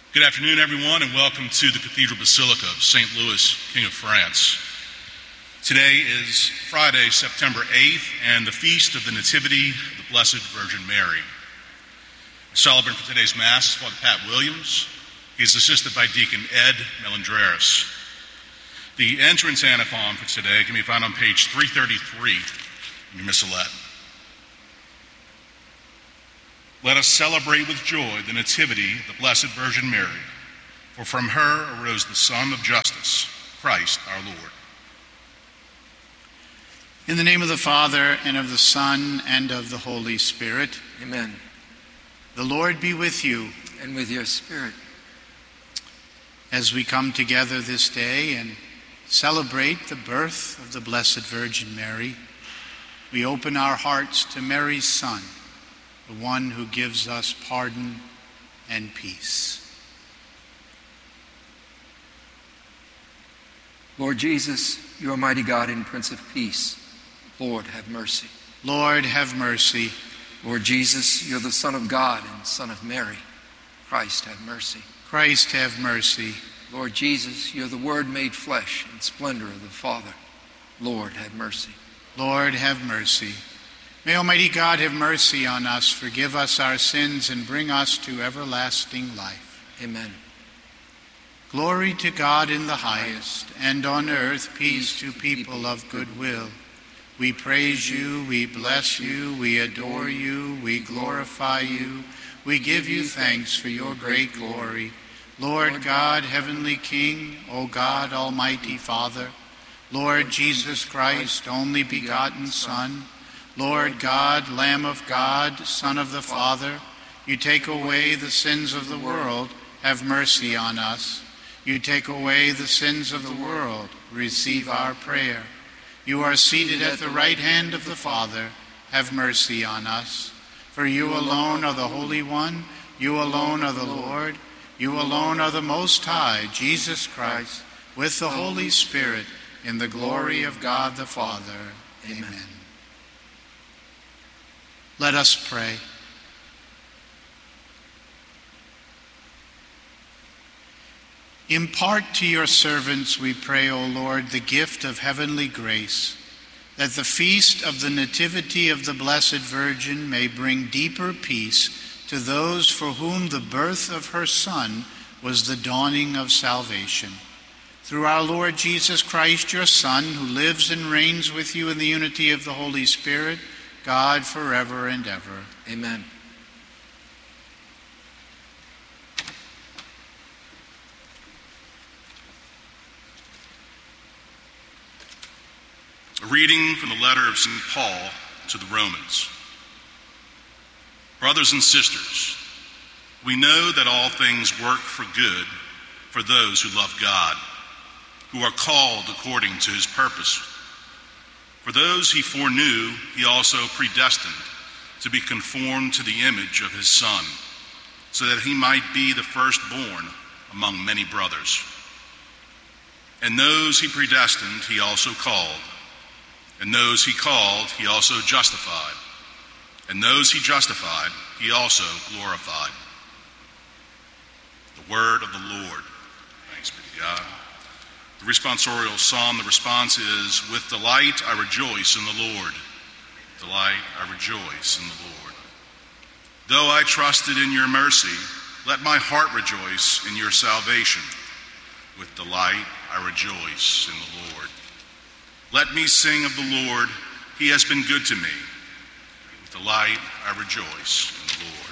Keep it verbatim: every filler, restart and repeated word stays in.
Good afternoon, everyone, and welcome to the Cathedral Basilica of Saint Louis, King of France. Today is Friday, September eighth, and the Feast of the Nativity of the Blessed Virgin Mary. The celebrant for today's Mass is Father Pat Williams. He is assisted by Deacon Ed Melandreris. The entrance antiphon for today can be found on page three thirty-three in your missalette. Let us celebrate with joy the Nativity of the Blessed Virgin Mary, for from her arose the Son of Justice, Christ our Lord. In the name of the Father, and of the Son, and of the Holy Spirit. Amen. The Lord be with you. And with your spirit. As we come together this day and celebrate the birth of the Blessed Virgin Mary, we open our hearts to Mary's Son, the one who gives us pardon and peace. Lord Jesus, you are mighty God and Prince of Peace. Lord, have mercy. Lord, have mercy. Lord Jesus, you're the Son of God and Son of Mary. Christ, have mercy. Christ, have mercy. Lord Jesus, you're the Word made flesh and splendor of the Father. Lord, have mercy. Lord, have mercy. May Almighty God have mercy on us, forgive us our sins, and bring us to everlasting life. Amen. Glory to God in the highest, and on earth peace to people of good will. We praise you, we bless you, we adore you, we glorify you. We give you thanks for your great glory. Lord God, heavenly King, O God, almighty Father, Lord Jesus Christ, only begotten Son, Lord God, Lamb of God, Son of the Father, you take away the sins of the world, have mercy on us. You take away the sins of the world, receive our prayer. You are seated at the right hand of the Father, have mercy on us. For you alone are the Holy One, you alone are the Lord, you alone are the Most High, Jesus Christ, with the Holy Spirit, in the glory of God the Father. Amen. Let us pray. Impart to your servants, we pray, O Lord, the gift of heavenly grace, that the feast of the Nativity of the Blessed Virgin may bring deeper peace to those for whom the birth of her Son was the dawning of salvation. Through our Lord Jesus Christ, your Son, who lives and reigns with you in the unity of the Holy Spirit, God forever and ever. Amen. A reading from the letter of Saint Paul to the Romans. Brothers and sisters, we know that all things work for good for those who love God, who are called according to his purpose. For those he foreknew, he also predestined to be conformed to the image of his Son, so that he might be the firstborn among many brothers. And those he predestined, he also called. And those he called, he also justified. And those he justified, he also glorified. The word of the Lord. Thanks be to God. The responsorial psalm, the response is, with delight I rejoice in the Lord. Delight I rejoice in the Lord. Though I trusted in your mercy, let my heart rejoice in your salvation. With delight I rejoice in the Lord. Let me sing of the Lord, he has been good to me. With delight I rejoice in the Lord.